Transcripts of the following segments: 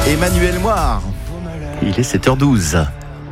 Emmanuel Moire. Il est 7h12.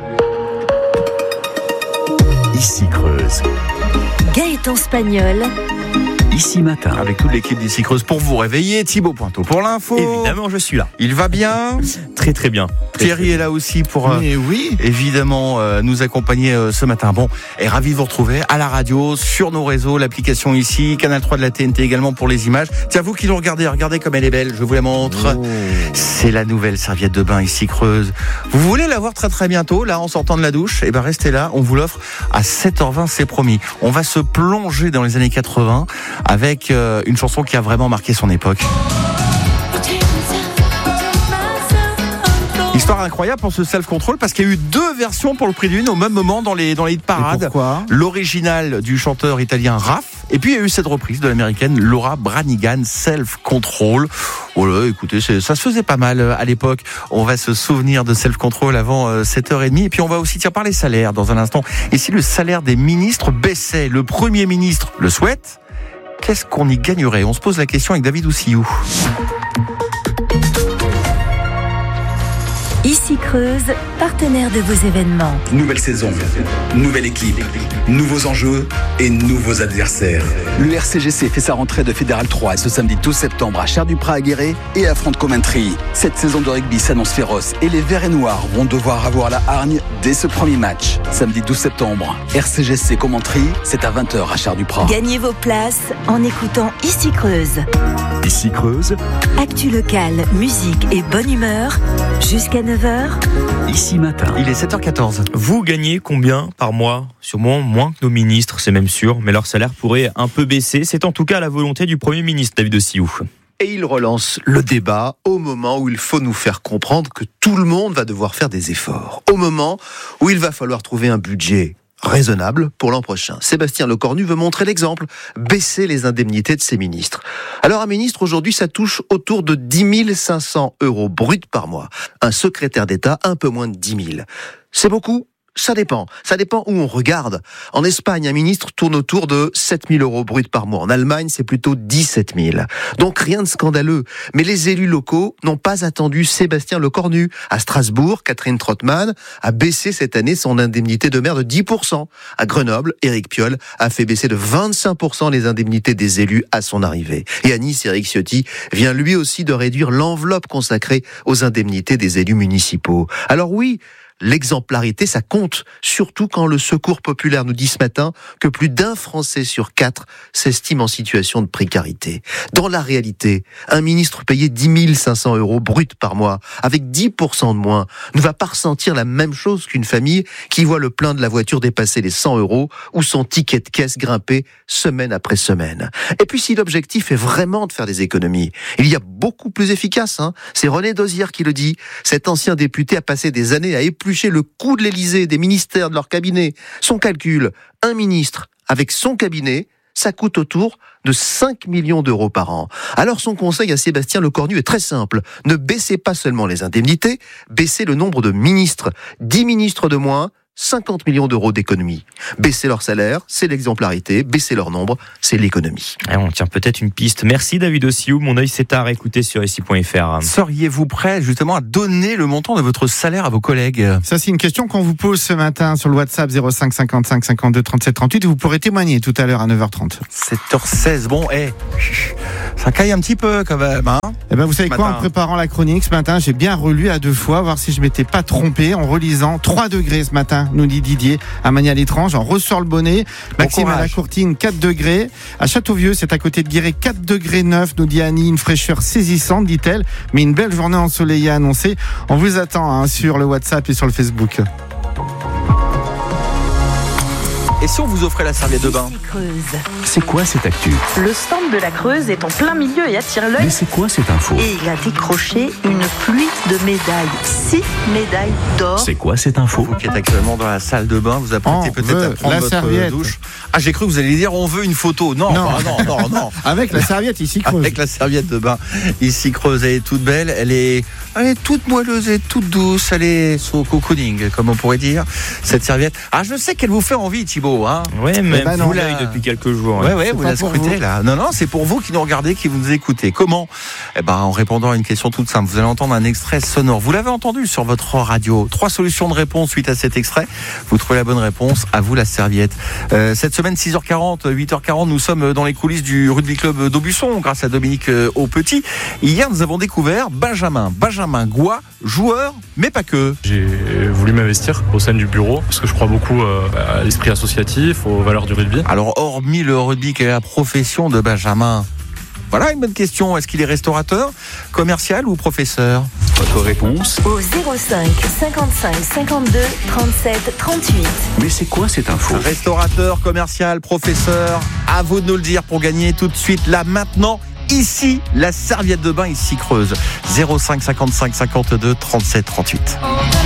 Ici Creuse. Gaëtan Spagnol. Ici Matin. Avec toute l'équipe d'Ici Creuse pour vous réveiller. Thibaut Pointeau pour l'info. Évidemment, je suis là. Il va bien. Très très bien. Thierry est là aussi pour évidemment nous accompagner ce matin. Bon, et ravi de vous retrouver à la radio, sur nos réseaux, l'application ici, Canal 3 de la TNT également pour les images. Tiens, vous qui l'ont regardez comme elle est belle, je vous la montre. C'est la nouvelle serviette de bain Ici Creuse. Vous voulez la voir très très bientôt, là en sortant de la douche? Eh ben restez là, on vous l'offre à 7h20, c'est promis. On va se plonger dans les années 80 avec une chanson qui a vraiment marqué son époque. Histoire incroyable pour ce self-control parce qu'il y a eu deux versions pour le prix d'une au même moment dans les hit parades. Pourquoi ? L'original du chanteur italien Raff, et puis il y a eu cette reprise de l'américaine Laura Branigan, Self-Control. Oh là, écoutez, ça se faisait pas mal à l'époque. On va se souvenir de Self-Control avant 7h30, et puis on va aussi par les salaires dans un instant. Et si le salaire des ministres baissait, le Premier ministre le souhaite, qu'est-ce qu'on y gagnerait ? On se pose la question avec David Oussiou. Ici Creuse, partenaire de vos événements. Nouvelle saison, nouvelle équipe, nouveaux enjeux et nouveaux adversaires. Le RCGC fait sa rentrée de Fédéral 3 ce samedi 12 septembre à Cher-du-Prat-à-Guéret et affronte Coventry. Cette saison de rugby s'annonce féroce et les Verts et Noirs vont devoir avoir la hargne dès ce premier match. Samedi 12 septembre, RCGC Coventry, c'est à 20h à Cher-du-Prat. Gagnez vos places en écoutant Ici Creuse. Ici Creuse. Actu locale, musique et bonne humeur jusqu'à 9h. Ici Matin. Il est 7h14. Vous gagnez combien par mois ? Sûrement moins que nos ministres, c'est même sûr, mais leur salaire pourrait un peu baisser. C'est en tout cas la volonté du Premier ministre, David Oussiou. Et il relance le débat au moment où il faut nous faire comprendre que tout le monde va devoir faire des efforts. Au moment où il va falloir trouver un budget raisonnable pour l'an prochain. Sébastien Lecornu veut montrer l'exemple, baisser les indemnités de ses ministres. Alors un ministre aujourd'hui, ça touche autour de 10 500 € bruts par mois. Un secrétaire d'État, un peu moins de 10 000. C'est beaucoup ? Ça dépend où on regarde. En Espagne, un ministre tourne autour de 7 000 € bruts par mois. En Allemagne, c'est plutôt 17 000. Donc rien de scandaleux. Mais les élus locaux n'ont pas attendu Sébastien Lecornu. À Strasbourg, Catherine Trottmann a baissé cette année son indemnité de maire de 10%. À Grenoble, Éric Piolle a fait baisser de 25% les indemnités des élus à son arrivée. Et à Nice, Éric Ciotti vient lui aussi de réduire l'enveloppe consacrée aux indemnités des élus municipaux. Alors oui, l'exemplarité, ça compte, surtout quand le Secours populaire nous dit ce matin que plus d'un Français sur 4 s'estime en situation de précarité. Dans la réalité, un ministre payé 10 500 € bruts par mois, avec 10% de moins, ne va pas ressentir la même chose qu'une famille qui voit le plein de la voiture dépasser les 100 € ou son ticket de caisse grimper semaine après semaine. Et puis si l'objectif est vraiment de faire des économies, il y a beaucoup plus efficace. C'est René Dosière qui le dit. Cet ancien député a passé des années à éplucher le coût de l'Élysée, des ministères, de leur cabinet. Son calcul, un ministre avec son cabinet, ça coûte autour de 5 millions € par an. Alors son conseil à Sébastien Lecornu est très simple. Ne baissez pas seulement les indemnités, baissez le nombre de ministres. 10 ministres de moins, 50 millions € d'économies. Baisser leur salaire, c'est l'exemplarité. Baisser leur nombre, c'est l'économie. Et on tient peut-être une piste. Merci David Oussiou. Mon œil s'est à réécouter sur ici.fr. Seriez-vous prêt justement à donner le montant de votre salaire à vos collègues ? Ça, c'est une question qu'on vous pose ce matin sur le WhatsApp 05 55 52 37 38. Vous pourrez témoigner tout à l'heure à 9h30. 7h16. Bon, ça caille un petit peu quand même. Eh ben, vous savez quoi, en préparant la chronique ce matin, j'ai bien relu à 2 fois, voir si je m'étais pas trompé en relisant 3 degrés ce matin, nous dit Didier, à Magny-à-l'Étrange. J'en ressors le bonnet. Maxime à la Courtine, 4 degrés. À Châteauvieux, c'est à côté de Guéret, 4 degrés 9, nous dit Annie, une fraîcheur saisissante, dit-elle. Mais une belle journée ensoleillée annoncée. On vous attend sur le WhatsApp et sur le Facebook. Et si on vous offrait la serviette de bain ? C'est quoi cette actu ? Le stand de la Creuse est en plein milieu et attire l'œil. Mais c'est quoi cette info ? Et il a décroché une pluie de médailles. 6 médailles d'or. C'est quoi cette info ? Vous qui êtes actuellement dans la salle de bain, vous apprêtez peut-être à prendre votre serviette. Douche. Ah, j'ai cru que vous alliez dire on veut une photo. Non. Avec la serviette Ici Creuse. Avec la serviette de bain Ici Creuse, elle est toute belle, elle est toute moelleuse et toute douce, elle est au cocooning, comme on pourrait dire, cette serviette. Ah, je sais qu'elle vous fait envie, Thibaut. info, hein. Ouais, même vous l'œil depuis quelques jours. Ouais, vous la scrutez là. Non, c'est pour vous qui nous regardez, qui vous écoutez. Comment ? En répondant à une question toute simple. Vous allez entendre un extrait sonore. Vous l'avez entendu sur votre radio. 3 solutions de réponse suite à cet extrait. Vous trouvez la bonne réponse. À vous la serviette. Cette semaine, 6h40, 8h40, nous sommes dans les coulisses du rugby club d'Aubusson grâce à Dominique Aupetit. Hier, nous avons découvert Benjamin Gouat, joueur, mais pas que. J'ai voulu m'investir au sein du bureau parce que je crois beaucoup à l'esprit associatif, aux valeurs du rugby. Alors, hormis le rugby, quelle est la profession de Benjamin ? Voilà une bonne question. Est-ce qu'il est restaurateur, commercial ou professeur ? Votre réponse au 05 55 52 37 38. Mais c'est quoi cette info ? Restaurateur, commercial, professeur, à vous de nous le dire pour gagner tout de suite, là, maintenant, ici, la serviette de bain ici Creuse. 05 55 52 37 38.